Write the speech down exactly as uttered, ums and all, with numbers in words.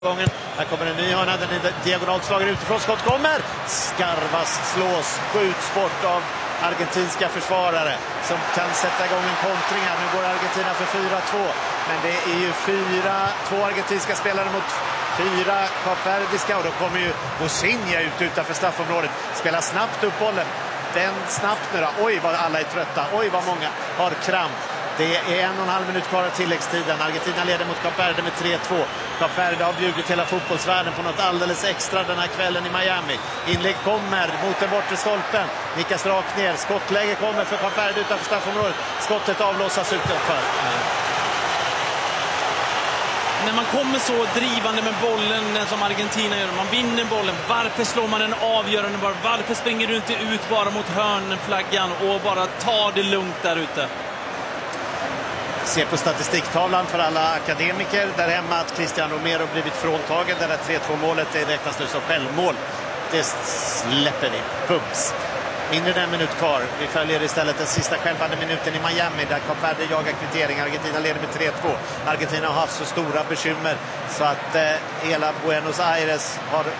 Gången. Här kommer en ny hörna, den är diagonalt slagen utifrån, skott kommer, skarvas, slås, skjuts bort av argentinska försvarare som kan sätta igång en kontring här. Nu går Argentina för fyra två, men det är ju fyra två argentinska spelare mot fyra kapverdiska, och då kommer ju Bosinja ut utanför straffområdet, spelar snabbt upp bollen, den snabbt nu då. Oj vad alla är trötta, oj vad många har kramp. Det är en och en halv minut kvar av tilläggstiden. Argentina leder mot Kap Verde med tre två. Kap Verde har bjudit hela fotbollsvärlden på något alldeles extra den här kvällen i Miami. Inlägg kommer mot den bortre stolpen. Nickas rakt ner. Skottläge kommer för Kap Verde utanför straffområdet. Skottet avlåsas utanför. När man kommer så drivande med bollen som Argentina gör, man vinner bollen, varför slår man en avgörande boll? Varför springer du inte ut bara mot hörnflaggan och bara tar det lugnt där ute? Se på statistiktavlan för alla akademiker där hemma att Cristiano Romero blivit fråntagen. Det där tre två målet det räknas nu som självmål. Det släpper vi. Pumps. Mindre än en minut kvar. Vi följer istället den sista självande minuten i Miami där Kap Verde jagar kvittering. Argentina leder med tre två. Argentina har haft så stora bekymmer så att eh, hela Buenos Aires har